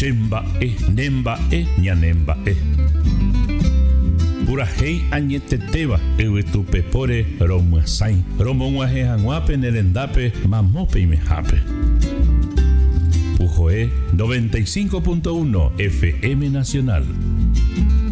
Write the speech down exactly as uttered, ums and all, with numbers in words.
Shemba'e, nemba'e, ñanemba'e. Purahei añeteteva yvytupepore romyasãi romog̃uahẽ hag̃uápe nerendápe mamópe imehápe. Ujoe noventa y cinco punto uno F M Nacional.